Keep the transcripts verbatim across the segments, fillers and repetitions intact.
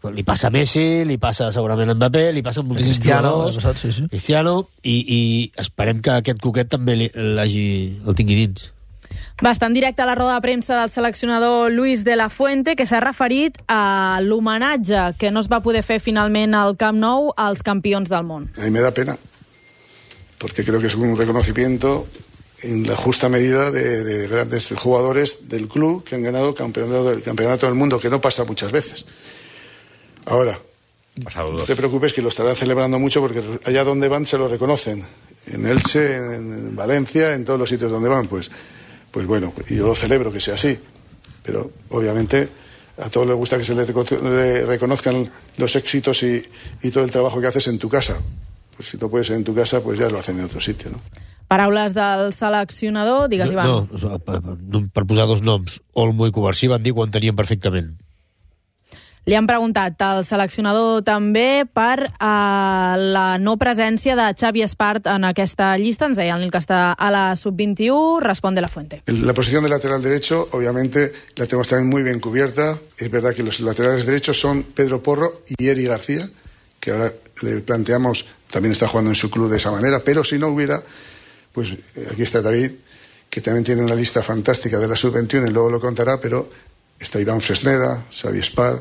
li passa a Messi, li passa segurament a Mbappé, li passa a moltíssims jugadors, sí, sí. Cristiano, i, i esperem que aquest coquet també l'hagi, el tingui dins. Bastant directe a la roda de premsa del seleccionador Luis de la Fuente, que s'ha referit a l'homenatge que no es va poder fer finalment al Camp Nou als campions del món. A mí me da pena, porque creo que es un reconocimiento en la justa medida de, de grandes jugadores del club que han ganado campeonato, el campeonato del mundo, que no pasa muchas veces. Ahora, no te preocupes que lo estarán celebrando mucho porque allá donde van se lo reconocen. En Elche, en, en Valencia, en todos los sitios donde van, pues, pues bueno, y yo lo celebro que sea así. Pero obviamente a todos les gusta que se les reconozcan los éxitos y, y todo el trabajo que haces en tu casa. Pues si no puedes en tu casa, pues ya lo hacen en otro sitio, ¿no? Paraules del seleccionador, digues, Ivan. No, no, per, per posar dos noms, Olmo i Covarsí van dir que ho entenien perfectament. Li han preguntat al seleccionador també per uh, la no presència de Xavi Espart en aquesta llista. Ens deia el Nil que està a la sub veintiuno. Responde la Fuente. La posición de lateral derecho, obviamente, la tenemos también muy bien cubierta. Es verdad que los laterales derechos son Pedro Porro y Eri García, que ahora le planteamos, también está jugando en su club de esa manera, pero si no hubiera, pues aquí está David, que también tiene una lista fantástica de la sub veintiuno y luego lo contará, pero está Iván Fresneda, Xavi Espart.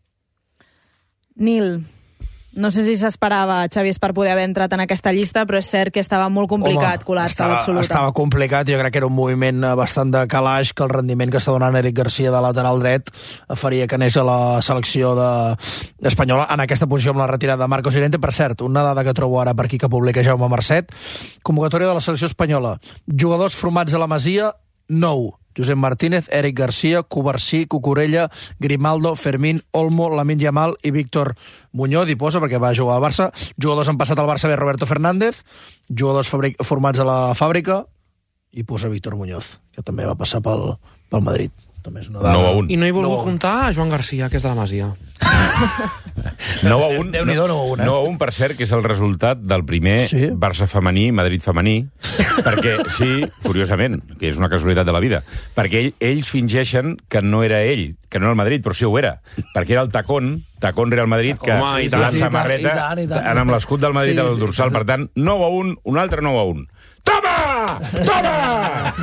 Nil, no sé si s'esperava Xavi Espart poder haver entrat en aquesta llista, però és cert que estava molt complicat colar-se a l'absoluta. Estava complicat, jo crec que era un moviment bastant de calaix, que el rendiment que està donant Eric García de lateral dret faria que anés a la selecció de... espanyola en aquesta posició amb la retirada de Marcos Llorente. Per cert, una dada que trobo ara per aquí que publica Jaume Marcet, convocatòria de la selecció espanyola. Jugadors formats a la Masia, nou. Josep Martínez, Eric García, Covarsí, Cucurella, Grimaldo, Fermín, Olmo, Lamine Yamal i Víctor Muñoz, i posa perquè va jugar al Barça. Jugadors han passat al Barça bé, Roberto Fernández, jugadors formats a la Fàbrica, i posa Víctor Muñoz, que també va passar pel, pel Madrid. També és una dada. nou a un. I no hi volgut no comptar a Joan Garcia, que és de la Masia. nou a un. Déu-n'hi-do, nou a un, eh? nou a un, per cert, que és el resultat del primer sí. Barça femení, Madrid femení, perquè, sí, curiosament, que és una casualitat de la vida, perquè ell, ells fingeixen que no era ell, que no era el Madrid, però sí ho era, perquè era el tacón, tacón Real Madrid, que Home, la tant, samarreta i tant, i tant, i tant. amb l'escut del Madrid Sí, al sí, dorsal, sí. per tant, nou a un, un altre nou a un. Toma! Toma!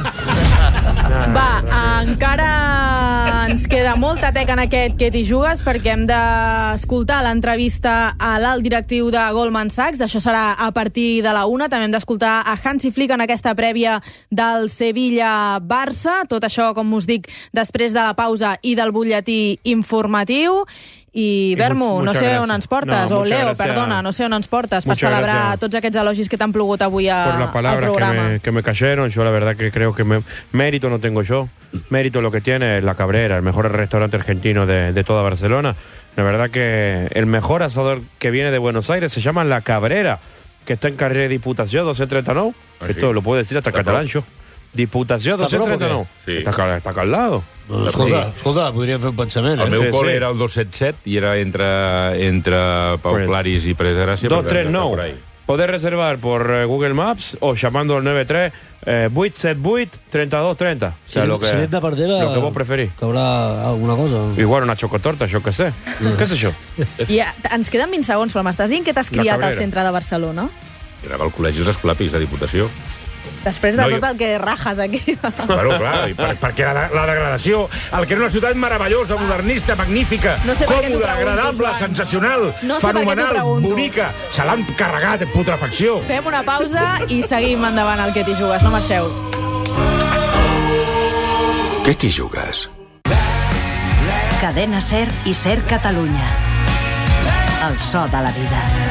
Va, encara ens queda molta teca en aquest Què t'hi jugues, perquè hem d'escoltar l'entrevista a l'alt directiu de Goldman Sachs. Això serà a partir de la una. També hem d'escoltar a Hansi Flick en aquesta prèvia del Sevilla-Barça. Tot això, com us dic, després de la pausa i del butlletí informatiu. I, Bermo, no sé on ens portes, no, o Leo, gracias. perdona, no sé on ens portes per Muchas celebrar gracias. tots aquests elogis que t'han plogut avui a, Por las al palabras que programa. me, que me cayeron, yo la verdad que creo que me, mérito no tengo yo, mérito lo que tiene es La Cabrera, el mejor restaurante argentino de, de toda Barcelona. La verdad que el mejor asador que viene de Buenos Aires se llama La Cabrera, que está en carrer Diputació doscientos trenta y nueve. Ah, sí. Esto lo puedo decir hasta Está catalán yo. Diputació Està doscientos trenta y prop o nueve. què? Sí. Está, acá- está acá al lado. No, escolta, escolta, podríem fer un pensament, El eh? meu Sí, col·le sí. era el dos set set i era entre, entre Pau Pues, Claris i Pérez de Gràcia. dos per tant, tres està no. por ahí. Podés reservar por eh, Google Maps o llamando al nueve tres eh, vuit set vuit trenta-dos trenta. O sea, Si lo que, si anem de partida, lo que vos preferís. que haurà alguna cosa. Igual una chocotorta, yo qué sé. ¿Qué sé yo? I ja, ens queden vint segons, però m'estàs dient que t'has La criat al Cabrera. centre de Barcelona? Anava al col·legi els escolàpics de Diputació. Després de No, tot jo- el que rajes aquí. Bueno, clar, i per, perquè la, la degradació, el que era una ciutat meravellosa, modernista, magnífica, No sé per què t'ho còmoda, pregunto, agradable, Joan. sensacional, No sé per què t'ho fenomenal, pregunto. bonica, se l'han carregat de putrefacció. Fem una pausa i seguim endavant al Què t'hi jugues. No marxeu. Què t'hi jugues? Cadena Ser i Ser Catalunya. El so de la vida.